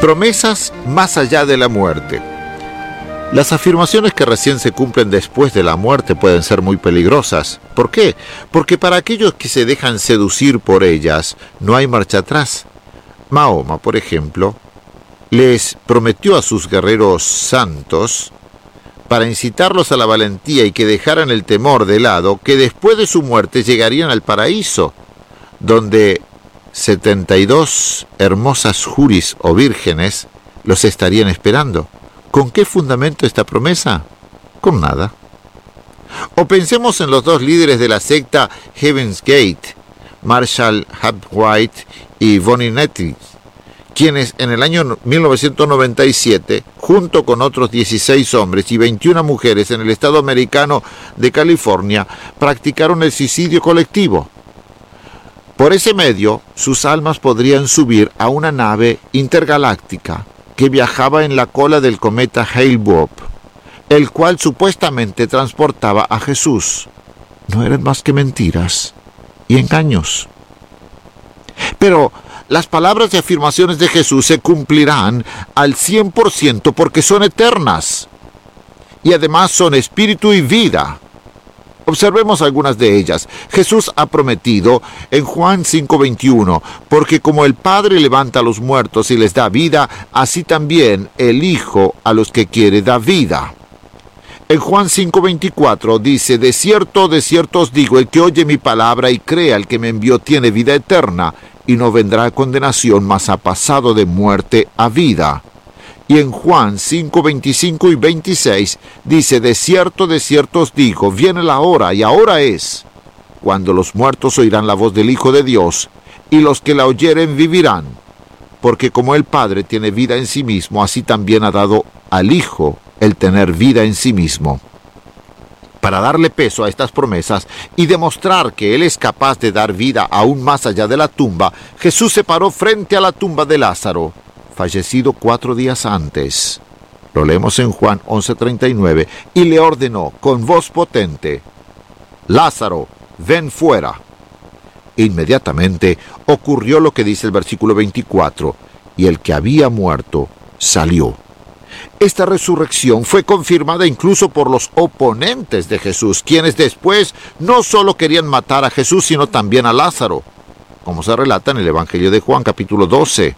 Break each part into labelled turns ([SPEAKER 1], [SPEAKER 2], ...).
[SPEAKER 1] Promesas más allá de la muerte. Las afirmaciones que recién se cumplen después de la muerte pueden ser muy peligrosas. ¿Por qué? Porque para aquellos que se dejan seducir por ellas, no hay marcha atrás. Mahoma, por ejemplo, les prometió a sus guerreros santos, para incitarlos a la valentía y que dejaran el temor de lado, que después de su muerte llegarían al paraíso, donde 72 hermosas juris o vírgenes los estarían esperando. ¿Con qué fundamento esta promesa? Con nada. O pensemos en los dos líderes de la secta Heaven's Gate, Marshall White y Bonnie Nettie, quienes en el año 1997, junto con otros 16 hombres y 21 mujeres en el estado americano de California, practicaron el suicidio colectivo. Por ese medio, sus almas podrían subir a una nave intergaláctica que viajaba en la cola del cometa Hale-Bopp, el cual supuestamente transportaba a Jesús. No eran más que mentiras y engaños. Pero las palabras y afirmaciones de Jesús se cumplirán al 100% porque son eternas y además son espíritu y vida. Observemos algunas de ellas. Jesús ha prometido en Juan 5:21, porque como el Padre levanta a los muertos y les da vida, así también el Hijo a los que quiere da vida. En Juan 5:24 dice, de cierto os digo, el que oye mi palabra y crea al que me envió tiene vida eterna, y no vendrá a condenación, mas ha pasado de muerte a vida. Y en Juan 5:25 y 26 dice, de cierto os digo, viene la hora, y ahora es, cuando los muertos oirán la voz del Hijo de Dios, y los que la oyeren vivirán. Porque como el Padre tiene vida en sí mismo, así también ha dado al Hijo el tener vida en sí mismo. Para darle peso a estas promesas y demostrar que Él es capaz de dar vida aún más allá de la tumba, Jesús se paró frente a la tumba de Lázaro, fallecido 4 días antes. Lo leemos en Juan 11:39, y le ordenó con voz potente, Lázaro, ven fuera. Inmediatamente ocurrió lo que dice el versículo 24, y el que había muerto salió. Esta resurrección fue confirmada incluso por los oponentes de Jesús, quienes después no solo querían matar a Jesús, sino también a Lázaro, como se relata en el Evangelio de Juan, capítulo 12.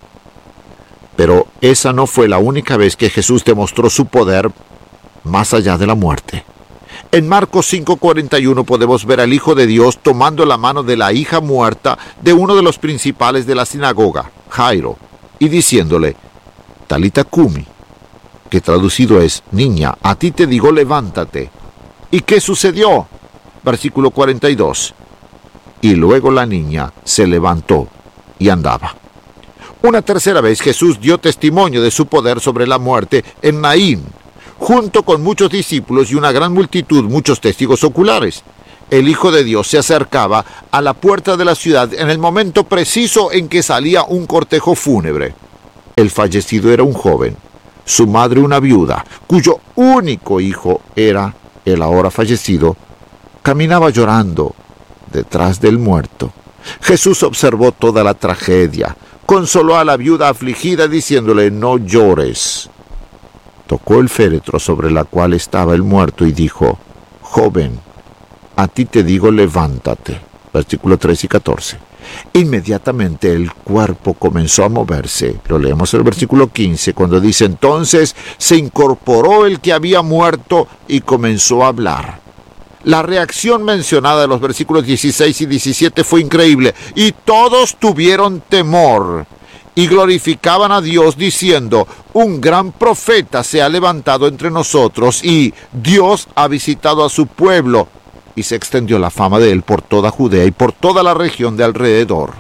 [SPEAKER 1] Pero esa no fue la única vez que Jesús demostró su poder más allá de la muerte. En Marcos 5:41 podemos ver al Hijo de Dios tomando la mano de la hija muerta de uno de los principales de la sinagoga, Jairo, y diciéndole, Talita cumi, que traducido es, niña, a ti te digo, levántate. ¿Y qué sucedió? Versículo 42. Y luego la niña se levantó y andaba. Una tercera vez Jesús dio testimonio de su poder sobre la muerte en Naín, junto con muchos discípulos y una gran multitud, muchos testigos oculares. El Hijo de Dios se acercaba a la puerta de la ciudad en el momento preciso en que salía un cortejo fúnebre. El fallecido era un joven, su madre una viuda, cuyo único hijo era el ahora fallecido, caminaba llorando detrás del muerto. Jesús observó toda la tragedia, consoló a la viuda afligida diciéndole, no llores. Tocó el féretro sobre la cual estaba el muerto y dijo, joven, a ti te digo, levántate. Versículo 13 y 14. Inmediatamente el cuerpo comenzó a moverse. Lo leemos en el versículo 15, cuando dice, entonces se incorporó el que había muerto y comenzó a hablar. La reacción mencionada en los versículos 16 y 17 fue increíble, y todos tuvieron temor y glorificaban a Dios diciendo, un gran profeta se ha levantado entre nosotros y Dios ha visitado a su pueblo. Y se extendió la fama de él por toda Judea y por toda la región de alrededor.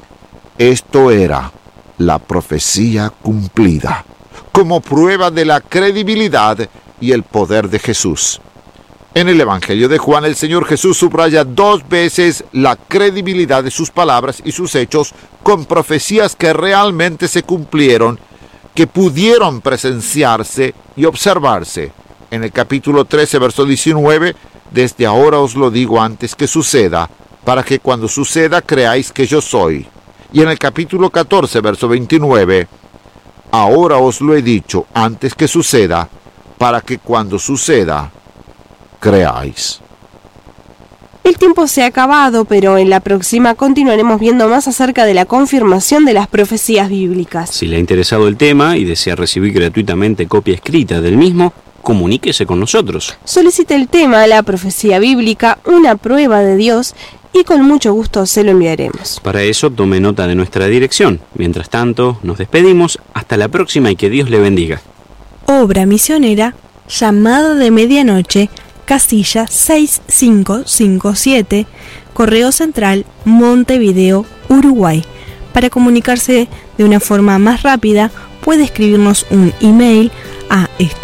[SPEAKER 1] Esto era la profecía cumplida, como prueba de la credibilidad y el poder de Jesús. En el Evangelio de Juan, el Señor Jesús subraya 2 veces la credibilidad de sus palabras y sus hechos con profecías que realmente se cumplieron, que pudieron presenciarse y observarse. En el capítulo 13, verso 19, desde ahora os lo digo antes que suceda, para que cuando suceda creáis que yo soy. Y en el capítulo 14, verso 29, Ahora os lo he dicho antes que suceda, para que cuando suceda, creáis.
[SPEAKER 2] El tiempo se ha acabado, pero en la próxima continuaremos viendo más acerca de la confirmación de las profecías bíblicas.
[SPEAKER 3] Si le ha interesado el tema y desea recibir gratuitamente copia escrita del mismo, comuníquese con nosotros.
[SPEAKER 2] Solicite el tema, la profecía bíblica, una prueba de Dios, y con mucho gusto se lo enviaremos.
[SPEAKER 3] Para eso tome nota de nuestra dirección. Mientras tanto, nos despedimos. Hasta la próxima y que Dios le bendiga.
[SPEAKER 4] Obra misionera, Llamada de Medianoche, casilla 6557, Correo Central, Montevideo, Uruguay. Para comunicarse de una forma más rápida, puede escribirnos un email a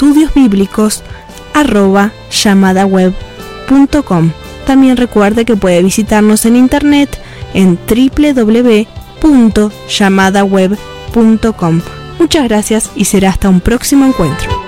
[SPEAKER 4] estudiosbiblicos@llamadaweb.com. También recuerde que puede visitarnos en internet en www.llamadaweb.com. Muchas gracias y será hasta un próximo encuentro.